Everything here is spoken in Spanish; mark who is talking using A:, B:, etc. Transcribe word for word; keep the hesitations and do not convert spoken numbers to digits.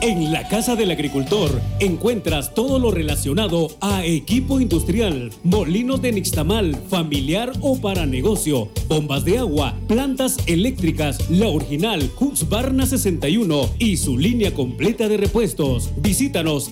A: En la Casa del Agricultor encuentras todo lo relacionado a equipo industrial, molinos de nixtamal, familiar o para negocio, bombas de agua, plantas eléctricas, la original Husqvarna sesenta y uno y su línea completa de repuestos. Visítanos